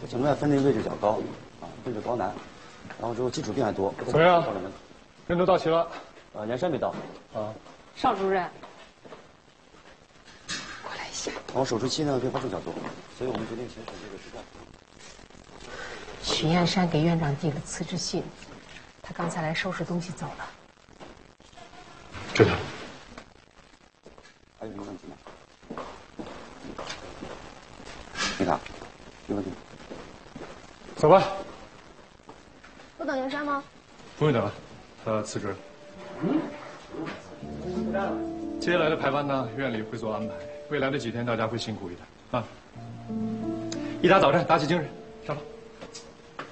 颈外分离位置较高，位置高难，然后之后基础病还多。 怎么样？人都到齐了。 连山没到。 邵主任， 过来一下。 然后手术期呢并发症较多，所以我们决定先选这个支架。 许燕山给院长递了辞职信，他刚才来收拾东西走了。 知道。 还有什么问题吗？没啥，有问题。 走吧。 不等燕山吗？ 不用等了，他辞职了。接下来的排班呢，院里会做安排。未来的几天大家会辛苦一点啊。一大早晨，打起精神，上吧。